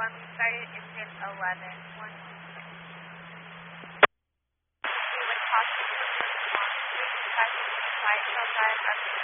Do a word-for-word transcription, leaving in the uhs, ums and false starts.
one, we started engine eleven. One, we would possibly respond to five flight from that